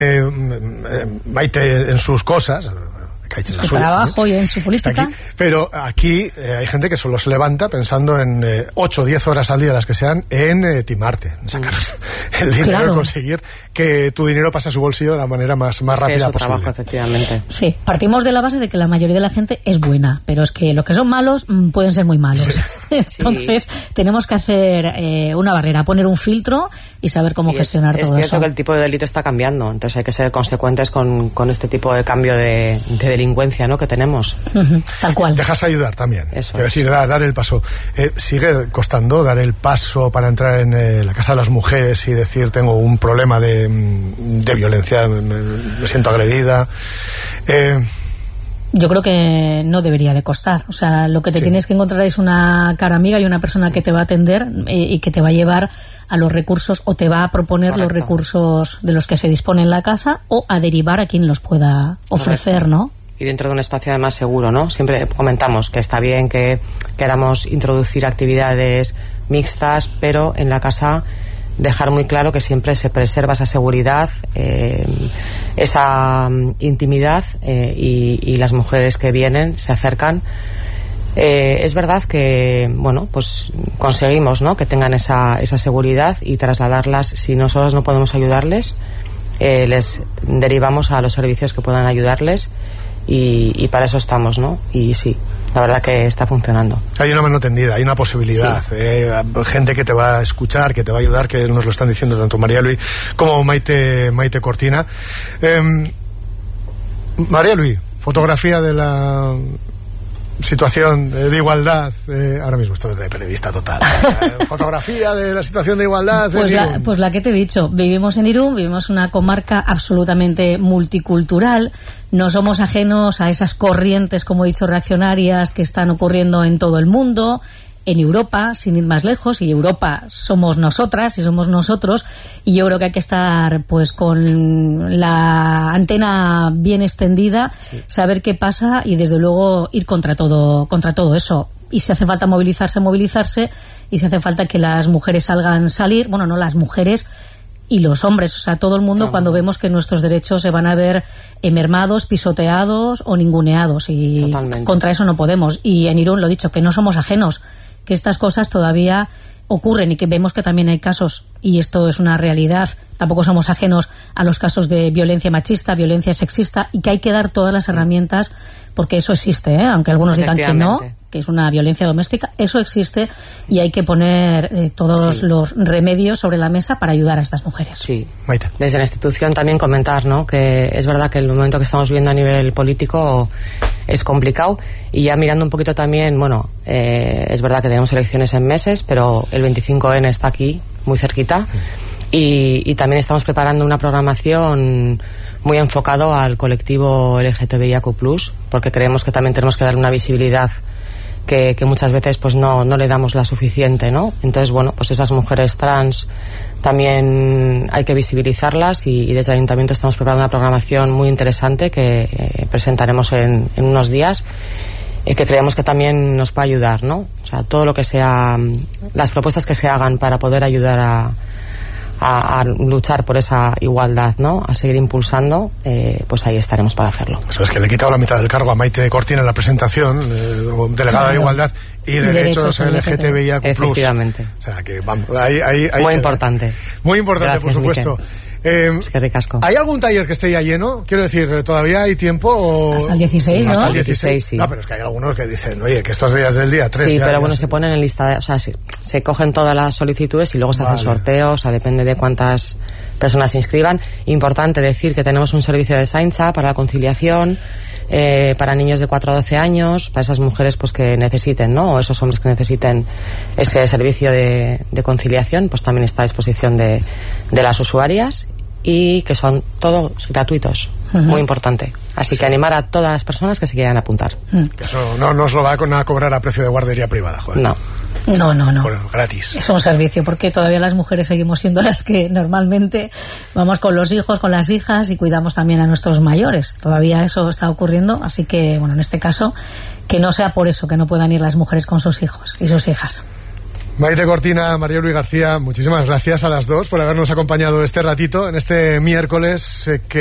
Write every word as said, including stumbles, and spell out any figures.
eh, Maite en sus cosas, en su suya, trabajo también, y en su política. Aquí, pero aquí eh, hay gente que solo se levanta pensando en eh, ocho o diez horas al día, las que sean, en eh, timarte, en sacar mm. el dinero, claro. conseguir que tu dinero pase a su bolsillo de la manera más, más es rápida que es su posible. Trabajo, efectivamente. Sí, partimos de la base de que la mayoría de la gente es buena, pero es que los que son malos mmm, pueden ser muy malos. Sí. Entonces sí. tenemos que hacer eh, una barrera, poner un filtro y saber cómo y gestionar es, todo eso. Es cierto que el tipo de delito está cambiando, entonces hay que ser consecuentes con, con este tipo de cambio de, de delincuencia, ¿no?, que tenemos. Uh-huh, tal cual. Dejas ayudar también. Eso Quiero es. decir, dar, dar el paso. Eh, ¿Sigue costando dar el paso para entrar en eh, la casa de las mujeres y decir tengo un problema de, de violencia, me, me siento agredida? Eh, Yo creo que no debería de costar. O sea, lo que te sí. tienes que encontrar es una cara amiga y una persona que te va a atender eh, y que te va a llevar a los recursos o te va a proponer Correcto. Los recursos de los que se dispone en la casa o a derivar a quien los pueda ofrecer, Correcto. ¿no? Y dentro de un espacio además seguro, ¿no? Siempre comentamos que está bien que queramos introducir actividades mixtas, pero en la casa dejar muy claro que siempre se preserva esa seguridad, eh, esa um, intimidad eh, y, y las mujeres que vienen se acercan. Eh, es verdad que, bueno, pues conseguimos, ¿no?, que tengan esa, esa seguridad y trasladarlas. Si nosotros no podemos ayudarles, eh, les derivamos a los servicios que puedan ayudarles. Y, y para eso estamos, ¿no? Y sí, la verdad que está funcionando. Hay una mano tendida, hay una posibilidad. Sí. Eh, gente que te va a escuchar, que te va a ayudar, que nos lo están diciendo tanto María Luis como Maite, Maite Cortina. Eh, María Luis, fotografía de la situación de igualdad, eh, ahora mismo esto es de periodista total, eh, fotografía de la situación de igualdad pues la, pues la que te he dicho, vivimos en Irún, vivimos en una comarca absolutamente multicultural, no somos ajenos a esas corrientes, como he dicho, reaccionarias que están ocurriendo en todo el mundo, en Europa, sin ir más lejos, y Europa somos nosotras y somos nosotros, y yo creo que hay que estar pues con la antena bien extendida, sí. saber qué pasa y desde luego ir contra todo, contra todo eso. Y si hace falta movilizarse, movilizarse, y si hace falta que las mujeres salgan, salir, bueno, no las mujeres y los hombres, o sea, todo el mundo, claro. cuando vemos que nuestros derechos se van a ver mermados, pisoteados o ninguneados, y Totalmente. Contra eso no podemos. Y en Irún, lo dicho, que no somos ajenos, que estas cosas todavía ocurren y que vemos que también hay casos, y esto es una realidad, tampoco somos ajenos a los casos de violencia machista, violencia sexista, y que hay que dar todas las herramientas, porque eso existe, ¿eh? Aunque algunos digan que no, que es una violencia doméstica, eso existe, y hay que poner eh, todos sí. los remedios sobre la mesa para ayudar a estas mujeres. Sí, desde la institución también comentar, ¿no?, que es verdad que el momento que estamos viviendo a nivel político es complicado, y ya mirando un poquito también, bueno, eh, es verdad que tenemos elecciones en meses, pero el veinticinco ene está aquí, muy cerquita, y, y también estamos preparando una programación muy enfocado al colectivo L G T B I Q plus, porque creemos que también tenemos que darle una visibilidad que, que muchas veces pues no, no le damos la suficiente, ¿no? Entonces, bueno, pues esas mujeres trans también hay que visibilizarlas, y, y desde el Ayuntamiento estamos preparando una programación muy interesante que eh, presentaremos en, en unos días, y que creemos que también nos puede ayudar, ¿no? O sea, todo lo que sea, las propuestas que se hagan para poder ayudar a A, a luchar por esa igualdad, ¿no?, a seguir impulsando, eh, pues ahí estaremos para hacerlo. Eso es que le he quitado la mitad del cargo a Maite Cortina en la presentación, eh, delegada claro. de Igualdad y, y Derechos, derechos L G T B I Q plus. Efectivamente. O sea que vamos, ahí, ahí, ahí muy importante. Muy importante, Gracias, por supuesto. Eh, es que ricasco. ¿Hay algún taller que esté ya lleno? Quiero decir, ¿todavía hay tiempo? O... Hasta el dieciséis, ¿no? Hasta el dieciséis, dieciséis, sí. No, pero es que hay algunos que dicen, oye, que estos días del día tres. Sí, ya, pero ya bueno, se... se ponen en lista, de, o sea, se, se cogen todas las solicitudes y luego se vale. hacen sorteos, o sea, depende de cuántas personas se inscriban. Importante decir que tenemos un servicio de Saintza para la conciliación, eh, para niños de cuatro a doce años, para esas mujeres pues que necesiten, ¿no?, o esos hombres que necesiten ese servicio de, de conciliación, pues también está a disposición de, de las usuarias, y que son todos gratuitos, uh-huh. muy importante. Así sí. que animar a todas las personas que se quieran apuntar. Uh-huh. Que eso no nos lo va a cobrar a precio de guardería privada, joder. No. No, no, no. Bueno, gratis. Es un servicio, porque todavía las mujeres seguimos siendo las que normalmente vamos con los hijos, con las hijas, y cuidamos también a nuestros mayores. Todavía eso está ocurriendo, así que, bueno, en este caso, que no sea por eso que no puedan ir las mujeres con sus hijos y sus hijas. Maite Cortina, María Luis García, muchísimas gracias a las dos por habernos acompañado este ratito, en este miércoles eh, que